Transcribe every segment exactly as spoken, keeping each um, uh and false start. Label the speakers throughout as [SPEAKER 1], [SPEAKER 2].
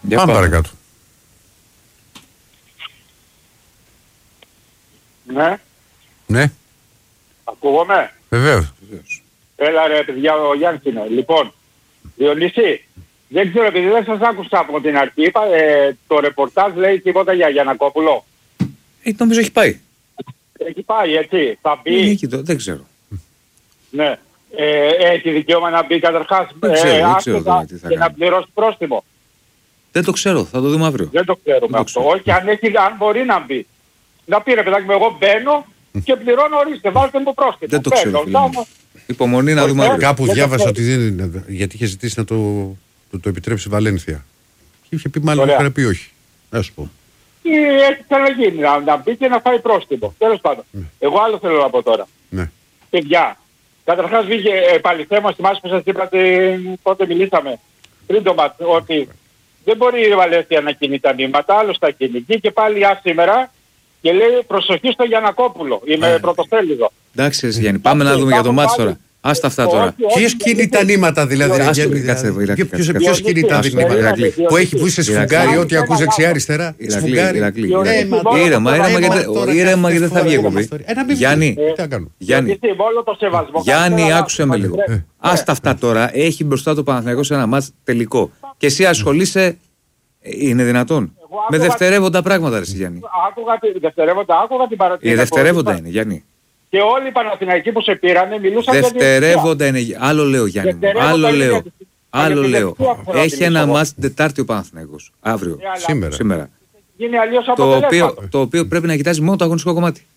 [SPEAKER 1] Πάμε παρακάτω.
[SPEAKER 2] Ναι.
[SPEAKER 1] Ναι.
[SPEAKER 2] Ακούγομαι.
[SPEAKER 1] Βεβαίως.
[SPEAKER 2] Έλα ρε παιδιά, ο Γιάννης είναι. Λοιπόν, Διονύση, δεν ξέρω επειδή δεν σας άκουσα από την αρχή, είπα, ε, το ρεπορτάζ λέει τίποτα για Γιαννακόπουλο.
[SPEAKER 3] Ε, νομίζω έχει πάει.
[SPEAKER 2] Έχει πάει έτσι, θα μπει.
[SPEAKER 3] Είναι εκεί το, δεν ξέρω.
[SPEAKER 2] Ναι. Ε, έχει δικαίωμα να μπει καταρχάς
[SPEAKER 3] Δεν ξέρω,
[SPEAKER 2] ε,
[SPEAKER 3] δεν ξέρω τώρα
[SPEAKER 2] άσχετα
[SPEAKER 3] τι θα
[SPEAKER 2] και
[SPEAKER 3] κάνει.
[SPEAKER 2] να πληρώσει πρόστιμο.
[SPEAKER 3] Δεν το ξέρω, θα το δούμε αύριο.
[SPEAKER 2] Δεν το ξέρουμε
[SPEAKER 3] Δεν το
[SPEAKER 2] αυτό.
[SPEAKER 3] ξέρω.
[SPEAKER 2] Όχι, αν, έχει, αν μπορεί να μπει. Να πει ρε παιδάκι μου, εγώ μπαίνω και πληρώνω, ορίστε, βάλτε μου πρόστιμο.
[SPEAKER 3] Δεν το
[SPEAKER 2] Μπαίνω,
[SPEAKER 3] ξέρω, φίλε μου.
[SPEAKER 2] κάνω-
[SPEAKER 3] Υπομονή να δούμε αύριο.
[SPEAKER 1] Κάπου
[SPEAKER 2] δεν το
[SPEAKER 1] διάβασα
[SPEAKER 2] ξέρω.
[SPEAKER 1] ότι δεν είναι, γιατί είχε ζητήσει να το, το, το επιτρέψει η Βαλένθια. Και είχε πει μάλλον
[SPEAKER 2] Ωραία.
[SPEAKER 1] είχαν πει όχι. Να σου πω.
[SPEAKER 2] Τι έχει ξαναγίνει, να, να μπει και να φάει πρόστιμο. Τέλος πάντων. Εγώ άλλο θέλω να πω τώρα.
[SPEAKER 1] Ναι.
[SPEAKER 2] Παιδιά, καταρχάς βγήκε ε, πάλι θέμα, θυμάσαι που σας είπατε πότε μιλήσαμε πριν το μάτς, ότι δεν μπορεί η Βαλένθια να κινεί τα νήματα, άλλος θα κινεί. Και πάλι α σήμερα και λέει προσοχή στο Γιαννακόπουλο. Είμαι
[SPEAKER 1] Ε.
[SPEAKER 2] πρωτοστέλιδο.
[SPEAKER 3] Εντάξει, ρε Γιάννη, πάμε να δούμε για το μάτς τώρα. Άστα αυτά τώρα.
[SPEAKER 1] Ποιος κινεί τα νήματα δηλαδή.
[SPEAKER 3] Άστο,
[SPEAKER 1] Γιάννη,
[SPEAKER 3] κάτσε,
[SPEAKER 1] δηλαδή.
[SPEAKER 3] Ηρακλή,
[SPEAKER 1] Ποιος-
[SPEAKER 3] κάτσε,
[SPEAKER 1] Ποιος
[SPEAKER 2] κάτσε.
[SPEAKER 1] κινεί τα
[SPEAKER 3] Άστο,
[SPEAKER 1] νήματα.
[SPEAKER 3] Ηρακλή.
[SPEAKER 1] Που έχει που είσαι σφουγγάρι,
[SPEAKER 3] Ηρακλή.
[SPEAKER 1] ό,τι ακούς δεξιά-αριστερά.
[SPEAKER 3] Ηρακλή,
[SPEAKER 1] Σφουγγάρι.
[SPEAKER 3] Ηρακλή,
[SPEAKER 2] Ε,
[SPEAKER 3] Ηρακλή.
[SPEAKER 2] μα-
[SPEAKER 3] Ήρεμα, ήρεμα,
[SPEAKER 1] Ε,
[SPEAKER 3] γιατί-
[SPEAKER 1] τώρα
[SPEAKER 3] ήρεμα γιατί δεν θα βγει
[SPEAKER 1] καθόλου
[SPEAKER 3] εκπομπή.
[SPEAKER 1] ιστορία. Ε, να μην
[SPEAKER 3] Γιάννη,
[SPEAKER 1] βγει. Τι να κάνω.
[SPEAKER 3] Γιάννη,
[SPEAKER 2] Γιατί, με όλο το σεβασμό.
[SPEAKER 3] Γιάννη,
[SPEAKER 2] Κάθε
[SPEAKER 3] άκουσε με
[SPEAKER 2] ένα-
[SPEAKER 3] λίγο.
[SPEAKER 2] Ε,
[SPEAKER 3] Άστα αυτά τώρα, έχει μπροστά το Παναθηναϊκός σε ένα μάτς τελικό. Και εσύ ασχολείσαι, ε, είναι δυνατόν,
[SPEAKER 2] άκουγα-
[SPEAKER 3] με δευτερεύοντα πράγματα, ρε εσύ, Γιάννη.
[SPEAKER 2] Άκουγα τη- δευτερεύοντα, άκουγα την παρατήρηση.
[SPEAKER 3] Οι δευτερεύοντα είναι, Γιάννη.
[SPEAKER 2] Και όλοι οι Παναθηναϊκοί που σε πήρανε μιλούσαν για την
[SPEAKER 3] Δευτερεύοντα είναι. Άλλο λέω, Γιάννη μου.
[SPEAKER 2] Δευτερεύοντα
[SPEAKER 3] Άλλο
[SPEAKER 2] είναι
[SPEAKER 3] λέω.
[SPEAKER 2] για τη- για
[SPEAKER 3] Άλλο
[SPEAKER 2] τη
[SPEAKER 3] λέω.
[SPEAKER 2] δευτέρα που θέλω να
[SPEAKER 3] Έχει
[SPEAKER 2] μιλήσω
[SPEAKER 3] ένα
[SPEAKER 2] εγώ.
[SPEAKER 3] μάτς την Τετάρτη ο Παναθηναϊκός. Αύριο.
[SPEAKER 2] Ε, αλλά
[SPEAKER 1] Σήμερα.
[SPEAKER 3] Σήμερα.
[SPEAKER 2] γίνει αλλιώς
[SPEAKER 3] Το
[SPEAKER 2] αποτελέσματα.
[SPEAKER 3] οποίο, το οποίο πρέπει να κοιτάζει μόνο το αγωνιστικό κομμάτι.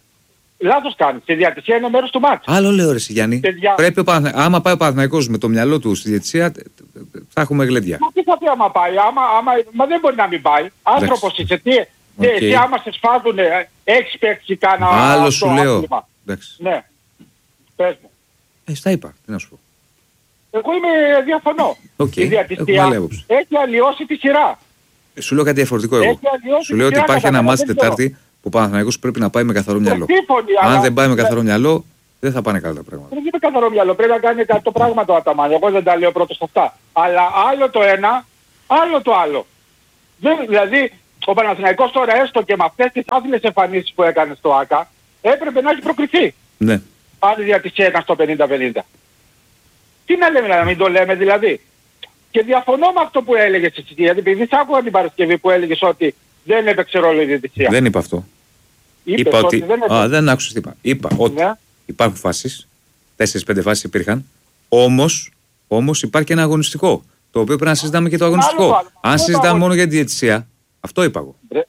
[SPEAKER 2] Λάθος κάνει. Η διατησία είναι μέρος του μάτς.
[SPEAKER 3] Άλλο λέω, ρε εσύ, Γιάννη.
[SPEAKER 2] Παιδιά.
[SPEAKER 3] Πρέπει ο Παναθ... Άμα πάει ο Παναθηναϊκός με το μυαλό του στη διαιτησία, τε- τε- τε- θα έχουμε γλέντια.
[SPEAKER 2] Μα τι θα πει άμα πάει, άμα, άμα, μα δεν μπορεί να μην πάει. Άνθρωπος είσαι, τι, τι,
[SPEAKER 3] Οκ.
[SPEAKER 2] τι άμα σε σφάζουν, ε, έχεις παίξει κάνα
[SPEAKER 3] Άλλο
[SPEAKER 2] αυτό
[SPEAKER 3] σου λέω.
[SPEAKER 2] άθλημα.
[SPEAKER 3] Εντάξει.
[SPEAKER 2] Ναι. Πες μου.
[SPEAKER 3] Ε, στα είπα. Τι να σου πω.
[SPEAKER 2] Εγώ είμαι διαφωνώ.
[SPEAKER 3] Οκ,
[SPEAKER 2] Η
[SPEAKER 3] έχουμε
[SPEAKER 2] διατησία
[SPEAKER 3] άλλη άποψη.
[SPEAKER 2] έχει αλλοιώσει τη σειρά.
[SPEAKER 3] Ε, Σου λέω κάτι διαφορετικό εγώ.
[SPEAKER 2] Έχει αλλοιώσει
[SPEAKER 3] Σου λέω
[SPEAKER 2] τη
[SPEAKER 3] ότι
[SPEAKER 2] σειρά,
[SPEAKER 3] υπάρχει ένα
[SPEAKER 2] κατάλαβα,
[SPEAKER 3] μάτς
[SPEAKER 2] δεν
[SPEAKER 3] Τετάρτη που ο Παναθηναϊκός πρέπει να πάει με καθαρό μυαλό.
[SPEAKER 2] Σύμφωνοι, αλλά-
[SPEAKER 3] Αν δεν πάει με καθαρό μυαλό, δεν θα πάνε καλά τα πράγματα.
[SPEAKER 2] Δεν είναι καθαρό μυαλό. Πρέπει να κάνει το πράγμα το Αταμάν. Εγώ δεν τα λέω πρώτος αυτά. Αλλά άλλο το ένα, άλλο το άλλο. Δεν, δηλαδή, ο Παναθηναϊκός τώρα έστω και με αυτές τις άθλιες εμφανίσεις που έκανε στο ΆΚΑ, έπρεπε να έχει προκριθεί.
[SPEAKER 3] Ναι.
[SPEAKER 2] Αν η διατησία ήταν στο πενήντα πενήντα. Τι να λέμε, να μην το λέμε δηλαδή. Και διαφωνώ με αυτό που έλεγες εσύ, γιατί επειδή σ' άκουγα την Παρασκευή που έλεγες ότι δεν έπαιξε ρόλο η διατησία.
[SPEAKER 3] Δεν είπα αυτό.
[SPEAKER 2] Είπες
[SPEAKER 3] Είπα ότι.
[SPEAKER 2] δεν έπαιξε.
[SPEAKER 3] Α, δεν άκουσες τι είπα. Είπα ότι
[SPEAKER 2] Ναι.
[SPEAKER 3] υπάρχουν φάσεις. τέσσερις πέντε φάσεις υπήρχαν. Όμως, όμως υπάρχει και ένα αγωνιστικό. Το οποίο πρέπει να συζητάμε και το
[SPEAKER 2] Άλλο
[SPEAKER 3] αγωνιστικό.
[SPEAKER 2] το άλλο.
[SPEAKER 3] Αν
[SPEAKER 2] Αυτό
[SPEAKER 3] συζητάμε
[SPEAKER 2] το
[SPEAKER 3] μόνο για τη διαιτησία, αυτό είπα εγώ.
[SPEAKER 2] Ρε,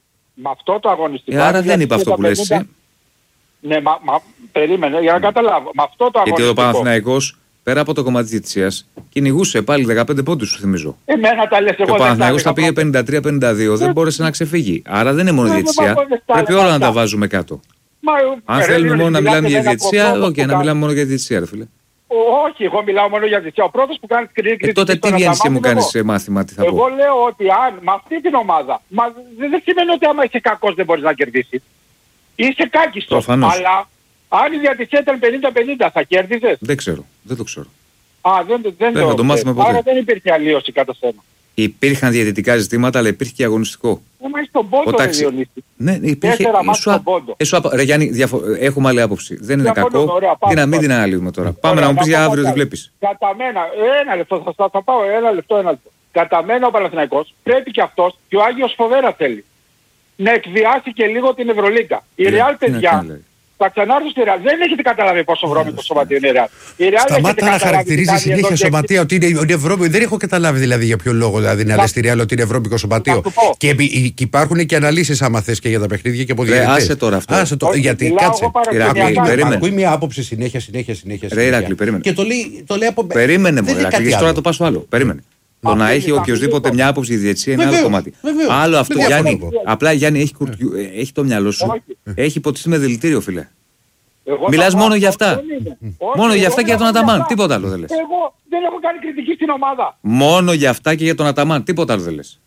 [SPEAKER 2] με αυτό το αγωνιστικό.
[SPEAKER 3] Ε, άρα
[SPEAKER 2] αν
[SPEAKER 3] δεν είπα
[SPEAKER 2] διατησία
[SPEAKER 3] αυτό που λες
[SPEAKER 2] τα
[SPEAKER 3] εσύ.
[SPEAKER 2] Ναι, μα, μα περίμενε για να καταλάβω. Με αυτό το
[SPEAKER 3] Γιατί ο
[SPEAKER 2] αγωνιστικό.
[SPEAKER 3] Παναθηναϊκός, πέρα από το κομμάτι της διαιτησίας, κυνηγούσε πάλι δεκαπέντε πόντους, σου θυμίζω.
[SPEAKER 2] Εμένα τα λες,
[SPEAKER 3] Και
[SPEAKER 2] εγώ
[SPEAKER 3] ο
[SPEAKER 2] δεν τα
[SPEAKER 3] Παναθηναϊκός τα
[SPEAKER 2] έλεγα
[SPEAKER 3] πήγε
[SPEAKER 2] πρώτα.
[SPEAKER 3] πενήντα τρία πενήντα δύο, δεν μπόρεσε να ξεφύγει. Άρα δεν είναι μόνο η
[SPEAKER 2] Ε,
[SPEAKER 3] διαιτησία.
[SPEAKER 2] μα εγώ δεν τα
[SPEAKER 3] Πρέπει
[SPEAKER 2] έλεγα
[SPEAKER 3] όλα να τα
[SPEAKER 2] αυτά.
[SPEAKER 3] βάζουμε κάτω.
[SPEAKER 2] Μα,
[SPEAKER 3] Αν
[SPEAKER 2] ρε,
[SPEAKER 3] θέλουμε
[SPEAKER 2] ρε,
[SPEAKER 3] μόνο να
[SPEAKER 2] μιλάτε
[SPEAKER 3] μιλάμε για
[SPEAKER 2] με έναν
[SPEAKER 3] διαιτησία,
[SPEAKER 2] πρώτο
[SPEAKER 3] όχι,
[SPEAKER 2] που
[SPEAKER 3] να
[SPEAKER 2] κάνει-
[SPEAKER 3] μιλάμε μόνο για διαιτησία, ρε φίλε.
[SPEAKER 2] Όχι, εγώ μιλάω μόνο για διαιτησία. Ο πρώτος που κάνει κριτική.
[SPEAKER 3] Ε, τότε τι βγαίνεις και μου κάνεις ε, μάθημα, τι θα πω.
[SPEAKER 2] Εγώ λέω ότι αν με αυτή την ομάδα, μα δεν δεν σημαίνει ότι άμα είσαι κακός δεν μπορείς να κερδίσεις. Είσαι κάκιστος.
[SPEAKER 3] Προφανώς.
[SPEAKER 2] Αλλά αν η διαιτησία ήταν πενήντα πενήντα θα κέρδισες.
[SPEAKER 3] Δεν ξέρω, δεν το ξέρω.
[SPEAKER 2] Α, δεν, δεν,
[SPEAKER 3] Δεν θα το μάθουμε ποτέ.
[SPEAKER 2] Άρα δεν υπήρχε αλλίωση κατά σένα.
[SPEAKER 3] Υπήρχαν διαιτητικά ζητήματα, αλλά υπήρχε και αγωνιστικό.
[SPEAKER 2] Έμα είσαι στον πόντο,
[SPEAKER 3] Όταν
[SPEAKER 2] ρε
[SPEAKER 3] ξε-
[SPEAKER 2] Διονύση.
[SPEAKER 3] Ναι, υπήρχε.
[SPEAKER 2] Τέσσερα μάτς
[SPEAKER 3] Σου α-
[SPEAKER 2] στον πόντο.
[SPEAKER 3] ε, σου απα- Ρε Γιάννη, διαφο- έχουμε άλλη άποψη. Δεν είναι
[SPEAKER 2] Διαφωνούμε,
[SPEAKER 3] κακό.
[SPEAKER 2] ωραία, πάμε,
[SPEAKER 3] Τι να μην
[SPEAKER 2] πάμε.
[SPEAKER 3] την αναλύουμε τώρα. Πάμε
[SPEAKER 2] Ωραία,
[SPEAKER 3] να μου πει για
[SPEAKER 2] πω
[SPEAKER 3] αύριο τι
[SPEAKER 2] κάτι.
[SPEAKER 3] βλέπει.
[SPEAKER 2] Κατά μένα, ένα λεπτό, θα, θα, θα πάω ένα λεπτό, ένα λεπτό. Κατά μένα ο Παναθηναϊκός πρέπει και αυτός και ο Άγιος φοβέρα θέλει να εκβιάσει και λίγο την Ευρωλίγκα. Η
[SPEAKER 3] Ναι,
[SPEAKER 2] Ρεάλ,
[SPEAKER 3] τι να
[SPEAKER 2] παιδιά,
[SPEAKER 3] κάνει, λέει.
[SPEAKER 2] θα ξανάρθω στη Ρεάλ. Δεν έχετε καταλάβει πόσο βρώμικο σωματείο είναι η Ρεάλ. Η Ρεάλ έχετε
[SPEAKER 1] Σταμάτα να
[SPEAKER 2] καταλάβει τι
[SPEAKER 1] χαρακτηρίζει
[SPEAKER 2] κάνει
[SPEAKER 1] συνέχεια
[SPEAKER 2] εδώ και
[SPEAKER 1] σωματεία ότι είναι η Ευρώπη. Δεν έχω καταλάβει δηλαδή για ποιο λόγο δηλαδή να
[SPEAKER 2] Να-
[SPEAKER 1] λες στη Real ότι είναι ευρώπικο σωματείο.
[SPEAKER 2] Να σου πω.
[SPEAKER 1] Και, επί- και υπάρχουν και αναλύσεις άμα θες και για τα παιχνίδια και από
[SPEAKER 3] Ρε,
[SPEAKER 1] διαιτητές.
[SPEAKER 3] άσε τώρα αυτό.
[SPEAKER 1] Άσε το,
[SPEAKER 2] Όχι,
[SPEAKER 1] γιατί
[SPEAKER 2] μιλάω
[SPEAKER 1] κάτσε.
[SPEAKER 2] εγώ παρασκηνιακά.
[SPEAKER 3] Ηρακλή,
[SPEAKER 1] Ακούει-
[SPEAKER 3] περίμενε.
[SPEAKER 1] Ακούει μια άποψη συνέχεια, συνέχεια, συνέχεια.
[SPEAKER 3] Ρε
[SPEAKER 1] συνέχεια.
[SPEAKER 3] Ηρακλή, περίμενε.
[SPEAKER 1] Και το λέει, το λέει από.
[SPEAKER 3] Περίμενε
[SPEAKER 1] δεν
[SPEAKER 3] μου,
[SPEAKER 1] είναι
[SPEAKER 3] Ηρακλή,
[SPEAKER 1] κάτι
[SPEAKER 3] τώρα
[SPEAKER 1] άλλο.
[SPEAKER 3] το πα στο άλλο. Περίμενε. Το να
[SPEAKER 2] Αυτό
[SPEAKER 3] έχει
[SPEAKER 2] είναι
[SPEAKER 3] οποιοδήποτε
[SPEAKER 2] αυτό.
[SPEAKER 3] μια άποψη η διαιτησία είναι άλλο
[SPEAKER 1] Βεβαίως,
[SPEAKER 3] κομμάτι.
[SPEAKER 1] βεβαίως.
[SPEAKER 3] Άλλο αυτό,
[SPEAKER 1] Δεν
[SPEAKER 3] Γιάννη.
[SPEAKER 1] διαφωνώ.
[SPEAKER 3] Απλά Γιάννη έχει κουρτιού- ε, έχει το μυαλό σου.
[SPEAKER 2] Όχι.
[SPEAKER 3] Έχει ποτιστεί με δηλητήριο, φίλε.
[SPEAKER 2] Εγώ
[SPEAKER 3] Μιλάς
[SPEAKER 2] θα
[SPEAKER 3] μόνο
[SPEAKER 2] πάω,
[SPEAKER 3] για αυτά.
[SPEAKER 2] δεν είναι. Όχι,
[SPEAKER 3] Μόνο για
[SPEAKER 2] εγώ
[SPEAKER 3] αυτά και για τον
[SPEAKER 2] μιλάω
[SPEAKER 3] Αταμάν.
[SPEAKER 2] αυτά.
[SPEAKER 3] Τίποτα άλλο δεν λες.
[SPEAKER 2] Εγώ δεν έχω κάνει κριτική στην ομάδα.
[SPEAKER 3] Μόνο για αυτά και για τον Αταμάν. Τίποτα άλλο δεν λες.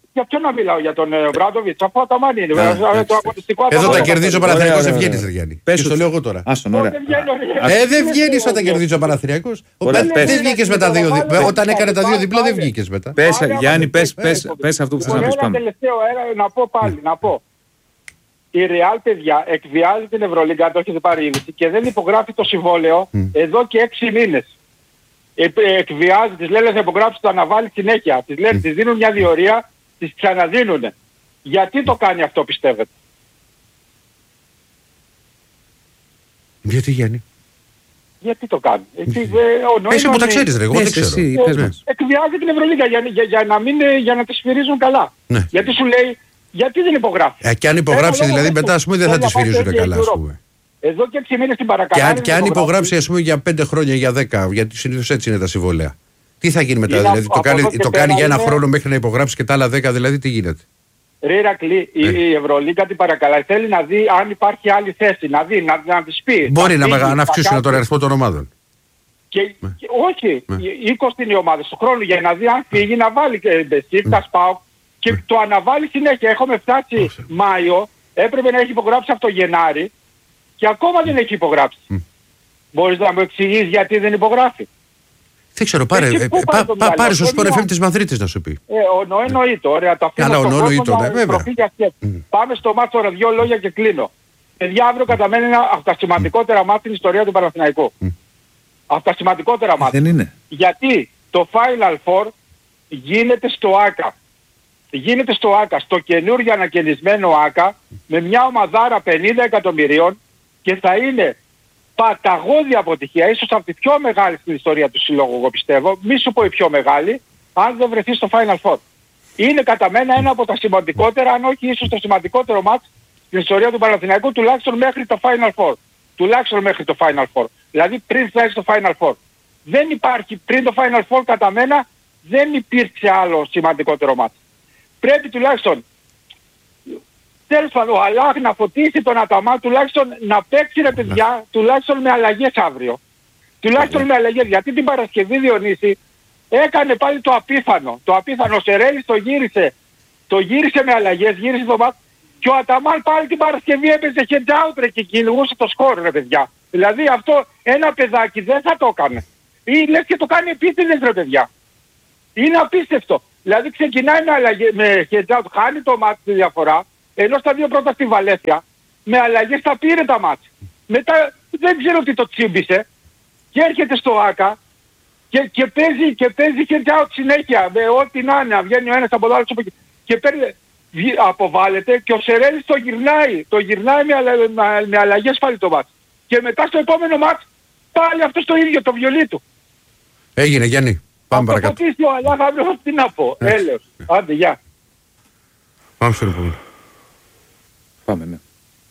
[SPEAKER 2] Για ποιο να μιλάω, για τον Βράντοβιτς, αφού Αταμάν είναι. Το αγωνιστικό
[SPEAKER 1] Εδώ τα κερδίζει ο Παναθηναϊκός, δεν βγαίνει,
[SPEAKER 3] βγαίνει.
[SPEAKER 1] Γιάννη. Πες το λέω εγώ τώρα.
[SPEAKER 3] Άστον, ωραία.
[SPEAKER 1] Ε, δεν βγαίνει όταν κερδίζει ο Παναθηναϊκός. Δεν βγήκες με τα δύο διπλά. Όταν έκανε τα δύο διπλά, δεν βγήκες μετά.
[SPEAKER 3] Πες, Γιάννη, πες αυτό που θες να πεις.
[SPEAKER 2] Ένα τελευταίο, να πω πάλι, να πω. Η Ρεάλ, παιδιά, εκβιάζει την Ευρωλίγκα, το έχετε πάρει είδηση, και δεν υπογράφει το συμβόλαιο mm. εδώ και έξι μήνες. Ε, εκβιάζει, τις λένε να υπογράψει, το αναβάλει συνέχεια. Τις λένε, mm. τις δίνουν μια διορία, τις ξαναδίνουν. Γιατί το κάνει αυτό, πιστεύετε?
[SPEAKER 1] Γιατί, Γιάννη?
[SPEAKER 2] Γιατί το κάνει?
[SPEAKER 1] Εσύ που τα ξέρεις, ρε, εγώ δεν ξέρω.
[SPEAKER 2] Εκβιάζει την Ευρωλίγκα για, για, για, να μην, για να τη σφυρίζουν καλά.
[SPEAKER 1] Ναι.
[SPEAKER 2] Γιατί σου λέει, γιατί δεν υπογράφει.
[SPEAKER 1] Ε, και αν υπογράψει, δηλαδή λόγω, μετά, ας πούμε, δεν θα τη σφυρίζουν καλά, ας πούμε.
[SPEAKER 2] Εδώ και έξι μήνες την παρακαλάνε.
[SPEAKER 1] Και αν, και αν υπογράψει, ας πούμε, για πέντε χρόνια, για δέκα, γιατί συνήθως έτσι είναι τα συμβόλαια. Τι θα γίνει μετά,
[SPEAKER 2] είναι
[SPEAKER 1] δηλαδή, το κάνει, το κάνει για ένα
[SPEAKER 2] είναι...
[SPEAKER 1] χρόνο μέχρι να υπογράψει και τα άλλα δέκα, δηλαδή τι γίνεται?
[SPEAKER 2] Ρε Ηρακλή, ε. η Ευρωλίγκα την παρακαλάει. Θέλει να δει αν υπάρχει άλλη θέση, να δει, να, να της πει.
[SPEAKER 1] Μπορεί να, φύγει, να αυξήσουν τον αριθμό των ομάδων.
[SPEAKER 2] Και, και, όχι, ναι. είκοσι είναι οι ομάδες του χρόνου για να δει αν φύγει, να βάλει και Μπεσίφτα, ΣΠΑΟΚ και το αναβάλει συνέχεια. Έχουμε φτάσει mm. Μάιο, έπρεπε να έχει υπογράψει από το Γενάρη και ακόμα δεν έχει υπογράψει. Mm. Μπορείς να μου εξηγείς γιατί δεν υπογράφει?
[SPEAKER 1] Δεν ξέρω, πάρε, ε, πά, πά, πάρε στο Sport εφ εμ της Μαδρίτης να σου πει.
[SPEAKER 2] Ε, ο εννοείται, ωραία, το αφήνω στον κόσμο να προφεί για σκέψη. Mm. Πάμε στο μάτι τώρα, δύο λόγια και κλείνω. Παιδιά, αύριο κατά μένα είναι από τα σημαντικότερα μάτια στην ιστορία του Παναθηναϊκού. Mm. Από τα σημαντικότερα μάτια.
[SPEAKER 3] Δεν είναι.
[SPEAKER 2] Γιατί το Final Four γίνεται στο ΆΚΑ. Γίνεται στο ΆΚΑ, στο καινούργιο ανακαινισμένο ΆΚΑ, με μια ομαδάρα πενήντα εκατομμυρίων και θα είναι παταγώδη αποτυχία, ίσως από τη πιο μεγάλη στην ιστορία του συλλόγου, εγώ πιστεύω, μη σου πω η πιο μεγάλη, αν δεν βρεθεί στο Final Four. Είναι κατά μένα ένα από τα σημαντικότερα, αν όχι ίσως το σημαντικότερο μάτς στην ιστορία του Παναθηναϊκού, τουλάχιστον μέχρι το Final Four. Τουλάχιστον μέχρι το Final Four. Δηλαδή πριν φτάσει στο Final Four. Δεν υπάρχει, πριν το Final Four κατά μένα, δεν υπήρξε άλλο σημαντικότερο μάτς. Πρέπει τουλάχιστον, τέλος πάντων, ο Αλάχ να φωτίσει τον Αταμάν, τουλάχιστον να παίξει ρε παιδιά, τουλάχιστον με αλλαγές αύριο. Τουλάχιστον με αλλαγές, γιατί την Παρασκευή, Διονύση, έκανε πάλι το απίθανο. Το απίθανο, ο Σερέλης το γύρισε, το γύρισε με αλλαγές, γύρισε το μάτς και ο Αταμάν πάλι την Παρασκευή έπαιζε head out ρε και κυνηγούσε το σκορ ρε παιδιά. Δηλαδή αυτό ένα παιδάκι δεν θα το έκανε. Ή λες και το κάνει επίτηδες ρε παιδιά. Είναι απίστευτο. Δηλαδή ξεκινάει με, αλλαγές, με head out, χάνει το μάτς τη διαφορά, ενώ στα δύο πρώτα στη Βαλένθια, με αλλαγές τα πήρε τα μάτς. Μετά δεν ξέρω τι το τσίμπησε και έρχεται στο ΆΚΑ και, και παίζει, και παίζει head out συνέχεια, με ό,τι να είναι, βγαίνει ο ένας από το άλλο και παίρνει, αποβάλλεται και ο Σερέλης το γυρνάει, το γυρνάει με, αλλα, με, με αλλαγές πάλι το μάτς. Και μετά στο επόμενο μάτς πάλι αυτό το ίδιο, το βιολί του.
[SPEAKER 1] Έγινε Γιάννη. Πάμε παρακάτω.
[SPEAKER 2] Θα το ο Αλάχ αύριο, τι να πω. Έλεος. Άντε, γεια.
[SPEAKER 1] Πάμε στο επόμενο.
[SPEAKER 3] Πάμε, ναι.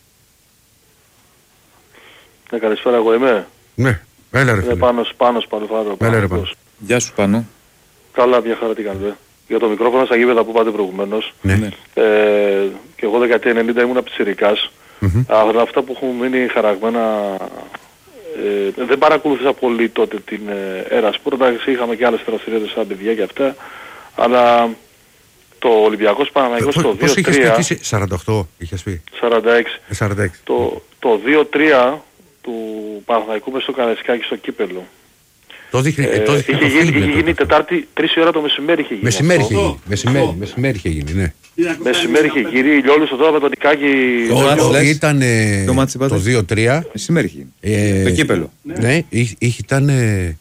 [SPEAKER 4] Ναι, καλησπέρα, εγώ είμαι.
[SPEAKER 1] Ναι, έλα ρε φίλε.
[SPEAKER 4] Είναι Πάνος, Πάνος Παλουφάδο.
[SPEAKER 1] Έλα ρε Πάνος.
[SPEAKER 3] Γεια σου Πάνο.
[SPEAKER 4] Καλά, μια χαρά τι κάνετε. Για το μικρόφωνο στα γήπεδα που πάτε προηγουμένως.
[SPEAKER 1] Ναι.
[SPEAKER 4] Ε, και εγώ δεκαετία ενενήντα ήμουν ψηρικάς. Mm-hmm. Αλλά αυτά που έχουν μείνει χαραγμένα... Ε, δεν παρακολούθησα πολύ τότε την ε, Ερασπορ, εντάξει είχαμε και άλλες δραστηριότητες σαν παιδιά και αυτά, αλλά το Ολυμπιακός Παναθηναϊκός το δύο τρία...
[SPEAKER 1] Πώς είχες πει, σαράντα οκτώ είχες πει?
[SPEAKER 4] σαράντα έξι.
[SPEAKER 1] σαράντα έξι.
[SPEAKER 4] Το, το δύο τρία του Παναθηναϊκού μες στο Καραϊσκάκι στο κύπελλο.
[SPEAKER 1] Το δείχνει, ε, το δείχνει,
[SPEAKER 4] είχε γίνει, είχε γίνει Τετάρτη, τρεις ώρα το μεσημέρι είχε γίνει.
[SPEAKER 1] Μεσημέρι είχε γίνει, μεσημέρι, μεσημέρι είχε γίνει, ναι.
[SPEAKER 4] Μεσημέρι είχε γίνει, ηλιόλουστο τώρα με τον Νικάκη...
[SPEAKER 1] Ήταν το δύο τρία.
[SPEAKER 3] Μεσημέρι είχε γίνει, το κύπελλο.
[SPEAKER 1] Ναι, ήταν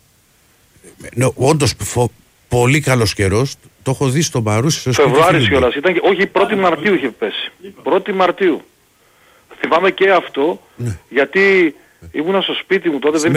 [SPEAKER 1] όντως πολύ καλός καιρός. Το έχω δει στο Μαρούσι στο σπίτι.
[SPEAKER 4] Φεβρουάριος κιόλας, ήταν και, όχι πρώτη Μαρτίου είχε πέσει. πρώτη Μαρτίου. Θυμάμαι και αυτό, γιατί... Ήμουνα στο σπίτι μου τότε, δεν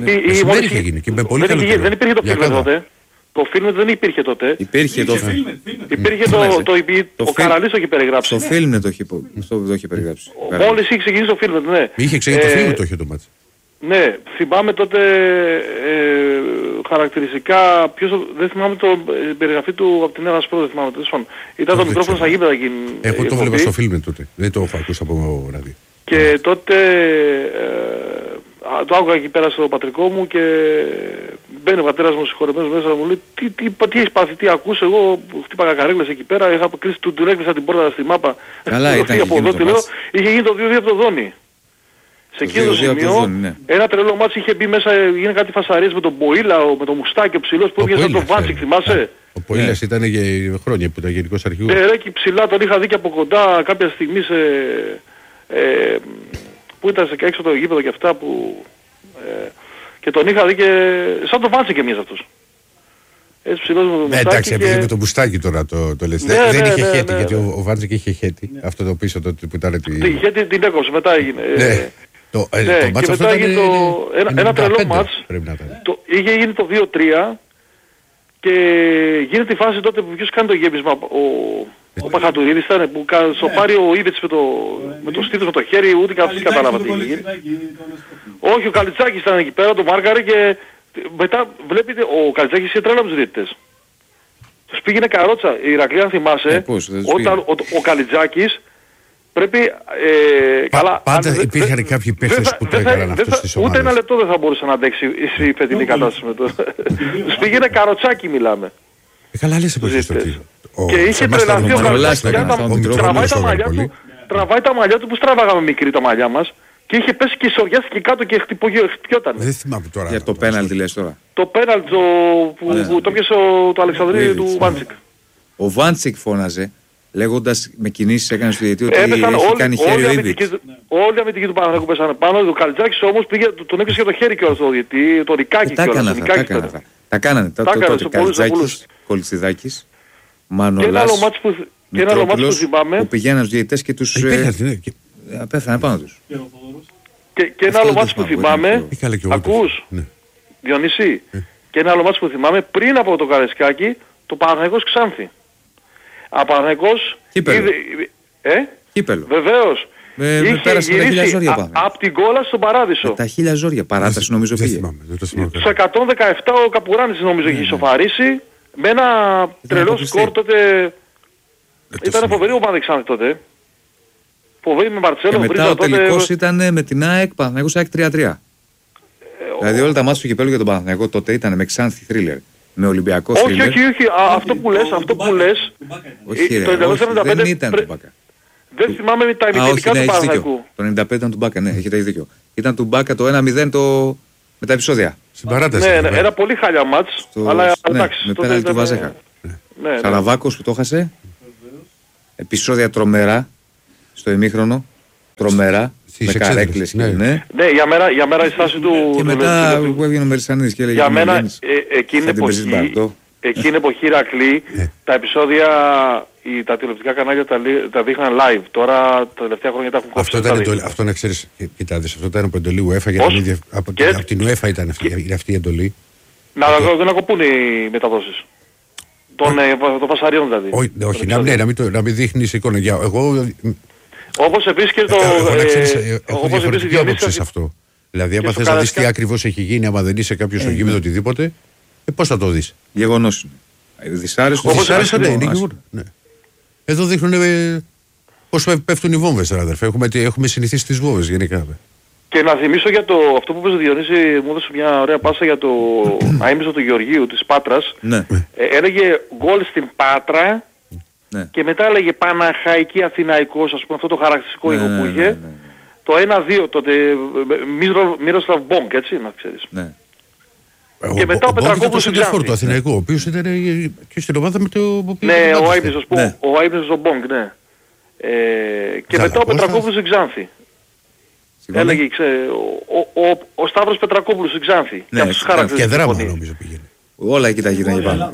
[SPEAKER 4] υπήρχε το φίλμ τότε. Το φίλμ δεν υπήρχε τότε.
[SPEAKER 3] Υπήρχε το φίλμ.
[SPEAKER 4] Υπήρχε το... Ο Καραλής το είχε περιγράψει.
[SPEAKER 3] Το φίλμ το είχε περιγράψει.
[SPEAKER 4] Μόλις είχε ξεκινήσει το φίλμ, ναι.
[SPEAKER 1] Είχε ξεκινήσει το φίλμ το είχε το μάτι.
[SPEAKER 4] Ναι, θυμάμαι τότε χαρακτηριστικά, δεν θυμάμαι το περιγραφή του από την Ερασπορ, δεν θυμάμαι. Ήταν το μικρόφωνο στα γήπεδα εκείνη.
[SPEAKER 1] Εγώ το βλέπα στο φίλμ τότε, δεν το έχω ακούσει από ράδι.
[SPEAKER 4] Και τότε ε, το άκουγα εκεί πέρα στο πατρικό μου και μπαίνει ο πατέρας μου συγχωρεμένος μέσα, μου λέει τι, τι, τι, τι έχεις πάθει, τι ακούς, εγώ χτύπαγα καρέκλες εκεί πέρα, είχα κλείσει, του, του έκλεισα την πόρτα στη μάπα.
[SPEAKER 3] Καλά ήταν και
[SPEAKER 4] από εδώ, λέω, είχε γίνει το δύο δύο από το Δόνι. Σε εκείνο το σημείο, ναι. Ένα τρελό μάτσι είχε μπει μέσα, έγινε κάτι φασαρίες με τον Μποήλα, με τον Μουστάκι, ο ψηλός που έβγαινε από τον Βάντσικ, θυμάσαι.
[SPEAKER 1] Ο Ποήλας yeah. ήταν για χρόνια που ήταν γενικός αρχηγός.
[SPEAKER 4] Ναι, ρε, και ψηλά τον είχα δει και από κοντά κάποια στιγμή σε... Ε, που ήταν σε έξω το γήπεδο και αυτά που... Ε, και τον είχα δει και... σαν τον Βάντσικ και μιας αυτός. Έτσι ψηλός με τον Μουστάκι.
[SPEAKER 1] Εντάξει,
[SPEAKER 4] και...
[SPEAKER 1] επειδή με τον Μουστάκι τώρα το, το λες. Ναι, δεν ναι, είχε ναι, χέτη, ναι, γιατί ναι. ο, ο Βάντσικ είχε χέτη. Ναι. Αυτό το πίσω τότε που ήταν...
[SPEAKER 4] Τη... Τη χέτη την έκοψε, μετά έγινε.
[SPEAKER 1] Ναι. Το, ε,
[SPEAKER 4] ναι,
[SPEAKER 1] το μάτς
[SPEAKER 4] και
[SPEAKER 1] αυτό
[SPEAKER 4] μετά
[SPEAKER 1] ήταν
[SPEAKER 4] έγινε το... ένα, ένα τρελό μάτς. Το... Είχε γίνει το δύο τρία. Και γίνεται η φάση τότε που ποιος κάνει το γέμισμα, ο, ο Παχατουρίδης ήταν που σοπάρει ο Ήβετς με το, με το στήθος με το χέρι, ούτε καθώς κατάλαβα τι είχε γίνει. Όχι, ο Καλιτσάκης ήταν εκεί πέρα, το μάρκαρε και μετά βλέπετε, ο Καλιτσάκης είχε τρέλα με τους διαιτητές. Τους πήγαινε καρότσα, η Ηρακλή αν θυμάσαι, ε, πώς, όταν ο, ο Καλιτσάκης πρέπει... Ε,
[SPEAKER 1] Πα,
[SPEAKER 4] καλά,
[SPEAKER 1] πάντα
[SPEAKER 4] αν,
[SPEAKER 1] υπήρχαν δε, κάποιοι παίχτες που το έκαναν αυτό στις ομάδες.
[SPEAKER 4] Ούτε ένα λεπτό δεν θα μπορούσε να αντέξει η φετινή κατάσταση με το... Τους πήγαινε καροτσάκι μιλάμε.
[SPEAKER 1] Ε, καλά λες εποχές το τι.
[SPEAKER 4] Και είχε τρελαθεί ο Καλιτσάκης, τραβάει τα μαλλιά του, τραβάει τα μαλλιά του που στραβάγαμε μικρή τα μαλλιά μας και είχε πέσει και σοριάστηκε κάτω και χτυπιόταν.
[SPEAKER 1] Δεν θυμάμαι τώρα.
[SPEAKER 3] Για το πέναλτι λες τώρα.
[SPEAKER 4] Το πέναλτι που το πιάσε το Αλεξανδρίου του Βάντσικ.
[SPEAKER 3] Ο Βάντσικ φώναζε, λέγοντας με κινήσεις έκανε στο διαιτητή ότι έχει
[SPEAKER 4] όλοι,
[SPEAKER 3] κάνει χέρι ο Ήβιτς.
[SPEAKER 4] Όλοι οι αμυντικοί του Παναθηναϊκού πέσανε πάνω, ο Καλιτσάκης όμως πήγε, τον έπιασε και το χέρι κιόλας στο διαιτητή, το Ρικάκι κιόλας.
[SPEAKER 3] Τα έκαναν αυτά. Τα κάνανε τότε Καλιτσάκης, Κολτσιδάκης, Μανολάς, Μητρόπουλος, που πηγαίναν στους διαιτητές και τους πέθανε πάνω τους.
[SPEAKER 4] Και ένα άλλο μάτσο που θυμάμαι, ακούς, Διονύση, και ένα άλλο μάτσο που θυμάμαι πριν από το Καρεσκάκι, το Παναθηναϊκός Ξάνθη. Απαναϊκός...
[SPEAKER 3] Κύπελο.
[SPEAKER 4] Ε?
[SPEAKER 3] Κύπελο.
[SPEAKER 4] Βεβαίως.
[SPEAKER 3] Ε, είχε γυρίσει
[SPEAKER 4] από την κόλα στον Παράδεισο.
[SPEAKER 3] Με τα χίλια ζόρια. Παράταση νομίζω πήγε.
[SPEAKER 4] Στους εκατόν δεκαεπτά ο Καπουράνης νομίζω είχε ισοφαρίσει. Με ένα τρελό σκορ τότε... Ήταν φοβερή ομάδα Ξάνθη τότε. Φοβερή με Μαρτσέλο.
[SPEAKER 3] Και μετά ο τελικός ήταν με την ΑΕΚ, Παναθηναϊκός ΑΕΚ τρία τρία. Δηλαδή όλα τα μάτια του Κυπέλλου για τον Παναθηναϊκό τότε ήταν με Ξάνθη θρίλερ. Με Ολυμπιακό
[SPEAKER 4] όχι, όχι, όχι, όχι, αυτό που λες, αυτό που λες,
[SPEAKER 3] όχι ρε, όχι, δεν ήταν του Μπάκα.
[SPEAKER 4] Δεν θυμάμαι με τα ημιτελικά του Παναθηναϊκού.
[SPEAKER 3] Το ενενήντα πέντε ήταν του Μπάκα, ναι, έχετε δίκιο. Ήταν του Μπάκα το ένα μηδέν το... με τα επεισόδια.
[SPEAKER 1] Στην παράταση.
[SPEAKER 4] Ναι, ναι, ένα πολύ χάλια μάτς, αλλά εντάξει.
[SPEAKER 3] Με πέναλτι του Βαζέχα. Σαραβάκος που το έχασε. Επεισόδια τρομερά στο ημίχρονο. Τρομερά. Με καρέκλες
[SPEAKER 1] ναι.
[SPEAKER 3] ναι.
[SPEAKER 4] Ναι, για μένα, για μένα η στάση του...
[SPEAKER 3] Και μετά του, που έβγαινε ο Μερισανίδης και έλεγε...
[SPEAKER 4] Για μένα ε, εκείνη εποχή, εκείνη εποχή Ηρακλή, τα επεισόδια, οι, τα τηλεοπτικά κανάλια τα, τα δείχναν live. Τώρα τα τελευταία χρόνια τα έχουν κόψει. Αυτό,
[SPEAKER 1] ήταν το, αυτό να ξέρεις, κοιτάξτε, αυτό ήταν από εντολή UEFA, γιατί από, από την UEFA ήταν αυτή, και... αυτή η εντολή.
[SPEAKER 4] Να, το... δεν να κοπούν οι μεταδόσεις. Των το φασαριών δηλαδή.
[SPEAKER 1] Όχι, όχι να, ναι, να, μην το, να μην δείχνεις εικόνα. Εγώ...
[SPEAKER 4] Όπως επίσης και το...
[SPEAKER 1] Έχω διαφορετική άποψη σε αυτό. Δηλαδή, άμα θες να δεις τι ακριβώς έχει γίνει, άμα δεν είσαι κάποιος στο γήπεδο οτιδήποτε, πώς θα το δεις.
[SPEAKER 3] Γεγονός είναι. Δυσάρεστο.
[SPEAKER 1] Δυσάρεστο, ναι, είναι γεγονός. Εδώ δείχνουν πώς πέφτουν οι βόμβες, αδερφέ. Έχουμε συνηθίσει τις βόμβες γενικά.
[SPEAKER 4] Και να θυμίσω για το, αυτό που είπες Διονύση, μου έδωσε μια ωραία πάσα για το αείμνηστο του Γεωργίου της Πάτρας. Έλεγε γκολ στην Πάτρα. Ναι. Και μετά έλεγε Παναχαϊκή Αθηναϊκός, ας πούμε, αυτό το χαρακτηριστικό ναι, ήχο που είχε. Ναι, ναι, ναι. Το ένα δύο τότε, Μύροσλαβ Μπόγκ, έτσι, να ξέρεις. Ναι.
[SPEAKER 1] Και ο, μετά ο, ο Πετρακόπουλος ήταν το το Αθηναϊκό, ο οποίος ήταν και στην ομάδα με το...
[SPEAKER 4] Ναι, ο Άιμπνης, ναι. ο Άιμπνης ο Μπόγκ, ναι. Ε, και μετά ο Πετρακόπουλος στην Ξάνθη. Έλεγε, ξέ, ο, ο, ο, ο Σταύρος Πετρακόπουλος στην Ξάνθη.
[SPEAKER 1] Ναι, και δράμα νομίζω πήγαινε.
[SPEAKER 3] Όλα εκεί τα γύρω πάνω.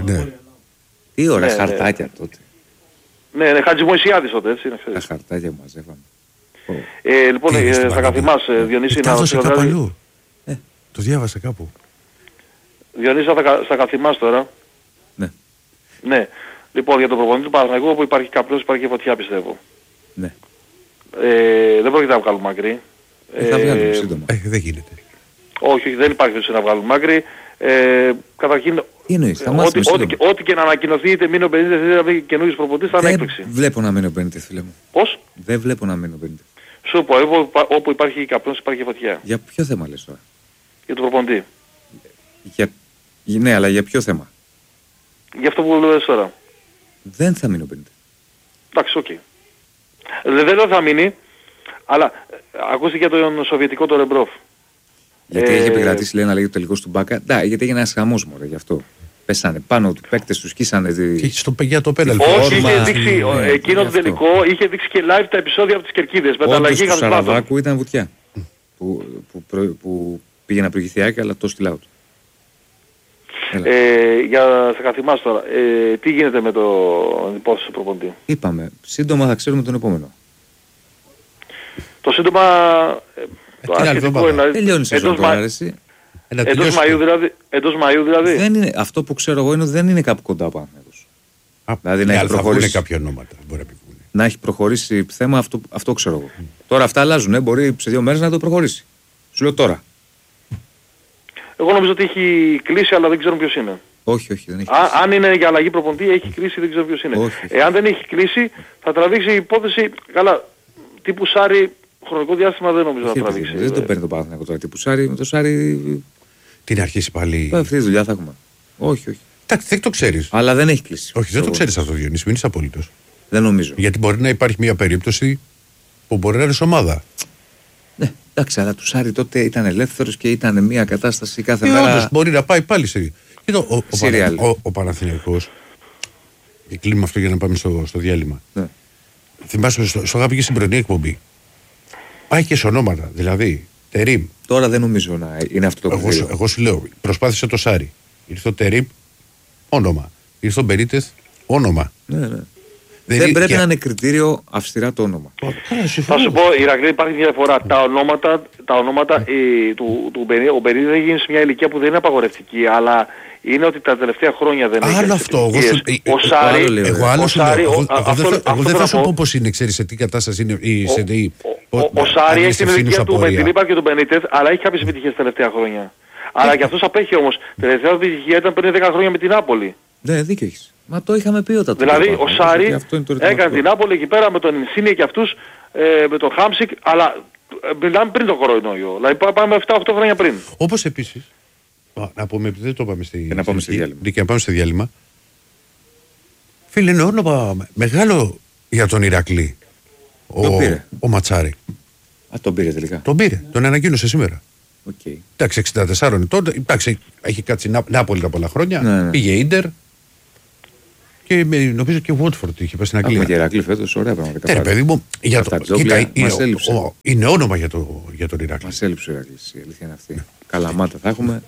[SPEAKER 3] Τι ωραία χαρτάκια τότε.
[SPEAKER 4] Ναι, ναι, Χατζημοησιάδης τότε, έτσι, να ξέρεις.
[SPEAKER 3] Τα χαρτάκια μαζεύαμε.
[SPEAKER 4] Ε, λοιπόν, ε, θα καθημάσαι, Διονύση, να
[SPEAKER 1] δώσει κάπου αλλού. Ε, το διάβασα κάπου.
[SPEAKER 4] Διονύση, θα, θα καθημάσαι τώρα.
[SPEAKER 3] Ναι.
[SPEAKER 4] Ναι. Λοιπόν, για τον προπονητή του Παναθηναϊκού, όπου υπάρχει καπνός, υπάρχει και φωτιά, πιστεύω.
[SPEAKER 3] Ναι.
[SPEAKER 4] Ε, δεν πρόκειται να βγάλουμε μακρύ.
[SPEAKER 3] Ε, θα βγάλουμε σύντομα.
[SPEAKER 1] Ε, δεν γίνεται.
[SPEAKER 4] Όχι, δεν υπάρχει περίπτωση να βγάλουμε μακρύ. Ε, καταρχήν, ό,τι, ό,τι, ό,τι και να ανακοινωθεί, είτε μείνει ο πενήντα, είτε καινούργιος προπονητής, θα είναι έκπληξη.
[SPEAKER 3] Δεν βλέπω να μείνει ο πενήντα, φίλε μου.
[SPEAKER 4] Πώς?
[SPEAKER 3] Δεν βλέπω να μείνει ο πενήντα.
[SPEAKER 4] Σου πω, όπου υπάρχει καπνός υπάρχει φωτιά.
[SPEAKER 3] Για ποιο θέμα λες τώρα?
[SPEAKER 4] Για τον προπονητή.
[SPEAKER 3] Για, Ναι, αλλά για ποιο θέμα?
[SPEAKER 4] Για αυτό που λέω τώρα.
[SPEAKER 3] Δεν θα μείνει ο Μπενίτεθ.
[SPEAKER 4] Εντάξει, οκ. Okay. Δεν λέω θα μείνει, αλλά ακούστηκε τον Σοβιετικό το Ρεμπρόφ.
[SPEAKER 3] Γιατί ε... έχει επικρατήσει, λέει, να λέγει το τελικός του Μπάκα. Ναι, γιατί έγινε ένας χαμός μωρέ, γι' αυτό. Πέσανε πάνω του, παίκτες τους σκίσανε.
[SPEAKER 1] Και έχει στο παιδιά το πέναλτι.
[SPEAKER 4] Όχι, είχε δείξει, ναι, εκείνο το τελικό είχε δείξει και live τα επεισόδια από τις Κερκίδες.
[SPEAKER 3] Όντως του Σαραβάκου ήταν βουτιά. που, που, που, που πήγε να προηγηθεί Άκη, αλλά το στυλ out.
[SPEAKER 4] Ε, για θα καθημάς τώρα, ε, τι γίνεται με το υπόθεση του προπονητή?
[SPEAKER 3] Είπαμε, σύντομα θα ξέρουμε τον επόμενο.
[SPEAKER 4] Το σύντομα, ε, το αρχιτικό είναι...
[SPEAKER 3] Τελειώνει η σεζόν τώρα, αρέσει.
[SPEAKER 4] Εντός Μαΐου δηλαδή, εντός Μαΐου δηλαδή.
[SPEAKER 3] Δεν είναι, αυτό που ξέρω εγώ είναι ότι δεν είναι κάπου κοντά ο Παναθηναϊκός.
[SPEAKER 1] Δηλαδή να έχει προχωρήσει κάποια ονόματα. Μπορεί να,
[SPEAKER 3] να έχει προχωρήσει θέμα, αυτό, αυτό ξέρω εγώ. Mm. Τώρα αυτά αλλάζουν, ε, μπορεί σε δύο μέρες να το προχωρήσει. Σου λέω τώρα.
[SPEAKER 4] Εγώ νομίζω ότι έχει κλείσει, αλλά δεν ξέρω ποιος είναι.
[SPEAKER 3] Όχι, όχι, δεν έχει
[SPEAKER 4] κλείσει. Α, αν είναι για αλλαγή προπονητή, έχει κλείσει, δεν ξέρω ποιος είναι.
[SPEAKER 3] Όχι.
[SPEAKER 4] Εάν δεν έχει κλείσει, θα τραβήξει η υπόθεση, καλά, τύπου Σάρι, χρονικό διάστημα δεν νομίζω να τραβήξει.
[SPEAKER 3] Δεν το παίρνει το Παναθηναϊκό τώρα, τύπου Σάρι, με το Σάρι...
[SPEAKER 1] Την αρχίσει πάλι...
[SPEAKER 3] Αυτή τη δουλειά θα έχουμε. Όχι, όχι.
[SPEAKER 1] Εντάξει, δεν το ξέρεις.
[SPEAKER 3] Αλλά δεν έχει κλείσει.
[SPEAKER 1] Όχι, δεν το ξέρεις αυτό, Διονύση, μην είσαι απολύτως.
[SPEAKER 3] Δεν νομίζω.
[SPEAKER 1] Γιατί μπορεί να υπάρχει μια περίπτωση που μπορεί να είναι ομάδα.
[SPEAKER 3] Ναι, εντάξει, αλλά του Σάρι τότε ήταν ελεύθερος και ήταν μια κατάσταση κάθε
[SPEAKER 1] ε,
[SPEAKER 3] μέρα.
[SPEAKER 1] Όντως, μπορεί να πάει πάλι σε. Κοίτα, ο, ο, ο, ο, ο Παναθηναϊκός. Και κλείνουμε αυτό για να πάμε στο, στο διάλειμμα.
[SPEAKER 3] Ναι.
[SPEAKER 1] Θυμάσαι, στο, στο είχα πει και στην πρωινή εκπομπή. Πάει και σε ονόματα. Δηλαδή, Τερίμ.
[SPEAKER 3] Τώρα δεν νομίζω να είναι αυτό το
[SPEAKER 1] εγώ, εγώ σου λέω, προσπάθησε το Σάρι. Ήρθε ο Τερίμ, όνομα. Ήρθε ο Μπενίτεθ, όνομα.
[SPEAKER 3] Ναι, ναι. Δεν, δεν πρέπει και... να είναι κριτήριο αυστηρά το όνομα.
[SPEAKER 4] Θα σου πω, Ηρακλή, υπάρχει μια διαφορά. Τα ονόματα, τα ονόματα ε, του, του Μπενίτεθ, ο Μπενίτεθ δεν γίνει σε μια ηλικία που δεν είναι απαγορευτική, αλλά είναι ότι τα τελευταία χρόνια δεν έχει.
[SPEAKER 1] Άλλο αυτό.
[SPEAKER 4] Ο Σάρι.
[SPEAKER 1] Εγώ άλλο σου λέω. Εγώ δεν θα σου πω πώς είναι, ξέρεις σε τι κατάσταση είναι.
[SPEAKER 4] Ο Σάρι έχει την ηλικία του με την Λίπα και τον Μπενίτεθ, αλλά έχει κάποιες επιτυχίες τα τελευταία χρόνια. Αλλά και αυτός απέχει όμως. Τελευταία επιτυχία ήταν πριν δέκα χρόνια με την Νάπολη.
[SPEAKER 3] Ναι, δίκιο έχεις. Μα το είχαμε πει όταν.
[SPEAKER 4] Δηλαδή ο Σάρι έκανε την Νάπολη εκεί πέρα με τον Ινσίνιε και αυτούς, ε, με τον Χάμσικ, αλλά μιλάμε πριν το κορονοϊό. Δηλαδή πάμε επτά οκτώ χρόνια πριν.
[SPEAKER 1] Όπως επίσης, να πούμε, επειδή δεν το πάμε στη,
[SPEAKER 3] να πάμε στη, στη διάλειμμα.
[SPEAKER 1] Και να πάμε στο διάλειμμα. Φίλε, είναι όνομα μεγάλο για τον Ηρακλή. Ο, ο Ματσάρη.
[SPEAKER 3] Α, τον πήρε τελικά.
[SPEAKER 1] Τον πήρε, τον ανακοίνωσε σήμερα.
[SPEAKER 3] Okay.
[SPEAKER 1] Εντάξει, εξήντα τέσσερα ετών, εντάξει, έχει κάτσει Νάπολη τα πολλά χρόνια,
[SPEAKER 3] ναι, ναι.
[SPEAKER 1] Πήγε Ίντερ και νομίζω και Βότφορντ είχε πάει στην Αγγλία.
[SPEAKER 3] Έχουμε και Ηρακλή φέτος, ωραία πράγματα.
[SPEAKER 1] Ναι, παιδί μου, για το, κοίτα, είναι,
[SPEAKER 3] ο,
[SPEAKER 1] είναι όνομα για, το, για τον Ηρακλή.
[SPEAKER 3] Μας έλειψε ο Ηρακλής, η αλήθεια είναι αυτή. Ναι. Καλαμάτα θα έχουμε,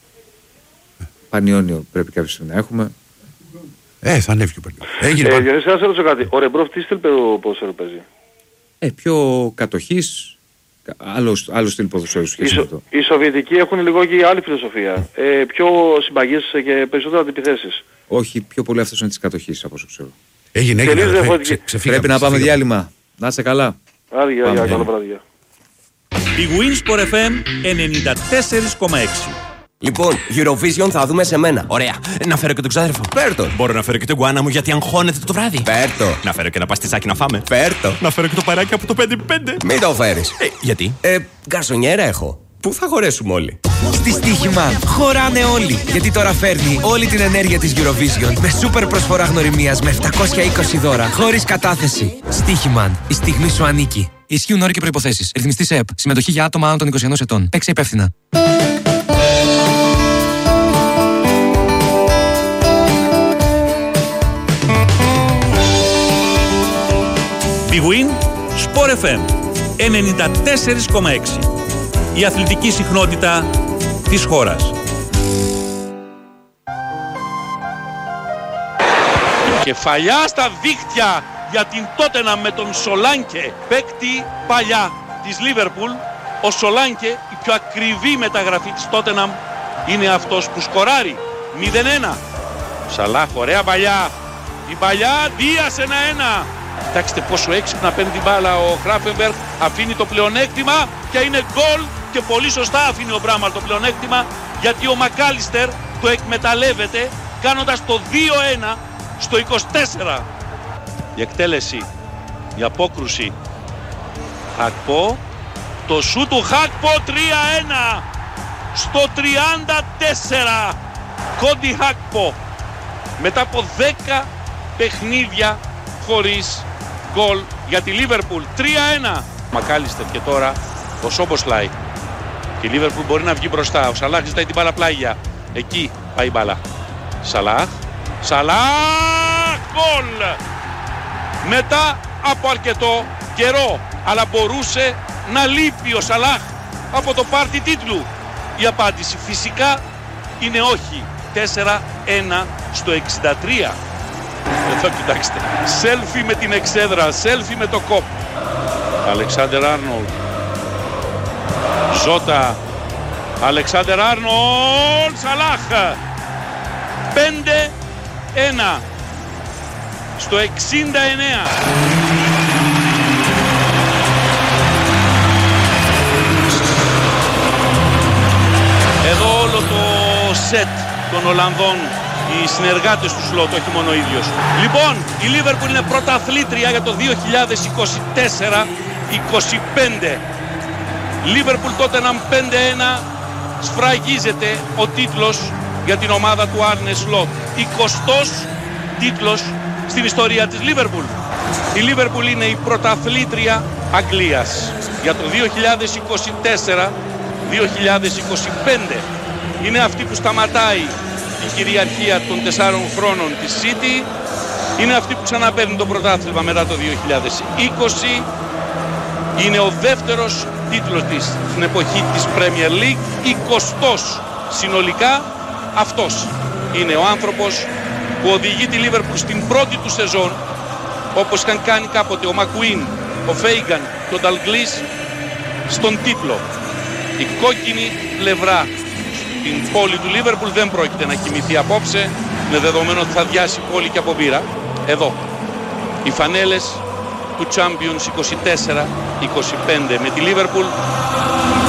[SPEAKER 3] Πανιόνιο πρέπει κάποια στιγμή να έχουμε.
[SPEAKER 1] Ε, θα ανέβει και ο Πανιόνιο.
[SPEAKER 4] Έγινε ε, Διονύση, να σε ρωτήσω κάτι, ο Ρεμπρόφ τι στυλ ποδοσφαίρου παίζει?
[SPEAKER 3] Ε, πιο κατοχής. Άλλο, άλλο στυλ ποδοσφαίρου σχέση με αυτό.
[SPEAKER 4] Οι Σοβιετικοί έχουν λίγο και άλλη φιλοσοφία. Ε, πιο συμπαγείς και περισσότερο αντιπιθέσεις.
[SPEAKER 3] Όχι, πιο πολύ αυτός είναι της κατοχής από όσο ξέρω.
[SPEAKER 1] Έγινε, έγινε. έγινε ξε, ξεφύγαμε,
[SPEAKER 3] πρέπει να πάμε διάλειμμα. Να είστε καλά.
[SPEAKER 4] Άντε, για, για, καλό βράδυ.
[SPEAKER 5] Η Winsport εφ εμ ενενήντα τέσσερα κόμμα έξι.
[SPEAKER 6] Λοιπόν, Eurovision θα δούμε σε μένα.
[SPEAKER 5] Ωραία. Να φέρω και τον ξάδερφο.
[SPEAKER 6] Φέρτο.
[SPEAKER 5] Μπορώ να φέρω και τον γκουάνα μου γιατί αγχώνεται το βράδυ.
[SPEAKER 6] Φέρτο.
[SPEAKER 5] Να φέρω και ένα παστισάκι να φάμε.
[SPEAKER 6] Φέρτο.
[SPEAKER 5] Να φέρω και το παράκι από το πέντε πέντε.
[SPEAKER 6] Μην το φέρεις.
[SPEAKER 5] Ε, γιατί?
[SPEAKER 6] Ε, γκαρσονιέρα έχω. Πού θα χωρέσουμε όλοι?
[SPEAKER 7] Στη Στοίχημα χωράνε όλοι. Γιατί τώρα φέρνει όλη την ενέργεια της Eurovision με σούπερ προσφορά γνωριμίας με επτακόσια είκοσι δώρα χωρίς κατάθεση. Στοίχημα. Η στιγμή σου ανήκει. Ισχύουν όροι και προϋποθέσεις. Ρυθμιστή σε ΕΠ. Συμμετοχή για άτομα άνω των είκοσι ενός ετών. Παίξε υπεύθυνα.
[SPEAKER 5] Big Win Sport εφ εμ ενενήντα τέσσερα κόμμα έξι. Η αθλητική συχνότητα της χώρας. Κεφαλιά στα δίχτυα για την Τότεναμ με τον Σολάνκε, παίκτη παλιά της Λίβερπουλ. Ο Σολάνκε, η πιο ακριβή μεταγραφή της Τότεναμ, είναι αυτός που σκοράρει. μηδέν ένα. Σαλάχ, ωραία παλιά. Η παλιά, Δίας ένα ένα. Κοιτάξτε πόσο έξυπνα παίρνει την μπάλα ο Χράφενμπεργκ, αφήνει το πλεονέκτημα και είναι γκολ και πολύ σωστά αφήνει ο Μπράμαλ το πλεονέκτημα γιατί ο Μακάλιστερ το εκμεταλλεύεται κάνοντας το δύο ένα στο είκοσι τέσσερα. Η εκτέλεση, η απόκρουση, Χακπό, το σου του Χακπό τρία ένα στο τριάντα τέσσερα. Κόντι Χάκπο μετά από δέκα παιχνίδια χωρίς γκολ για τη Λίβερπουλ. τρία ένα. Μακάλιστερ και τώρα ο Σόμποσλαϊ. Και η Λίβερπουλ μπορεί να βγει μπροστά. Ο Σαλάχ ζητάει την μπάλα πλάγια. Εκεί πάει η μπάλα. Σαλάχ. Σαλάχ. Γκολ. Μετά από αρκετό καιρό. Αλλά μπορούσε να λείπει ο Σαλάχ από το πάρτι τίτλου. Η απάντηση φυσικά είναι όχι. τέσσερα ένα στο εξήντα τρία. Εδώ κοιτάξτε. Σέλφι με την εξέδρα. Σέλφι με το κόπ. Αλεξάντερ Άρνολτ. Ζώτα. Αλεξάντερ Άρνολτ. Σαλάχ. πέντε ένα στο εξήντα εννέα. Εδώ όλο το σετ των Ολλανδών, οι συνεργάτες του Σλότ, όχι μόνο ο ίδιος. Λοιπόν, η Λίβερπουλ είναι πρωταθλήτρια για το δύο χιλιάδες είκοσι τέσσερα είκοσι πέντε. Λίβερπουλ Τότεναμ πέντε ένα. Σφραγίζεται ο τίτλος για την ομάδα του Άρνε Σλότ. εικοστός τίτλος στην ιστορία της Λίβερπουλ. Η Λίβερπουλ είναι η πρωταθλήτρια Αγγλίας για το δύο χιλιάδες είκοσι τέσσερα δύο χιλιάδες είκοσι πέντε. Είναι αυτή που σταματάει η κυριαρχία των τεσσάρων χρόνων της City. Είναι αυτή που ξαναπαίρνει το πρωτάθλημα μετά το δύο χιλιάδες είκοσι. Είναι ο δεύτερος τίτλος της στην εποχή της Premier League. εικοστός συνολικά. Αυτός είναι ο άνθρωπος που οδηγεί τη Liverpool στην πρώτη του σεζόν, όπως είχαν κάνει κάποτε ο Μακουίν, ο Φέιγκαν και ο Νταλγκλής, στον τίτλο. Η κόκκινη πλευρά στην πόλη του Λίβερπουλ δεν πρόκειται να κοιμηθεί απόψε, με δεδομένο ότι θα διάσει πόλη και από μπύρα. Εδώ οι φανέλες του Champions είκοσι τέσσερα είκοσι πέντε με τη Λίβερπουλ